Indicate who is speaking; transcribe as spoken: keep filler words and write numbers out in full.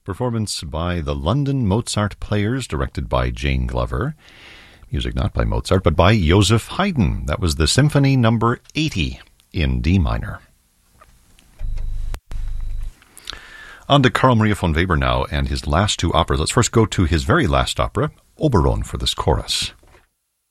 Speaker 1: Performance by the London Mozart Players, directed by Jane Glover. Music not by Mozart, but by Joseph Haydn. That was the Symphony Number eighty in D minor. On to Carl Maria von Weber now and his last two operas. Let's first go to his very last opera, Oberon, for this chorus.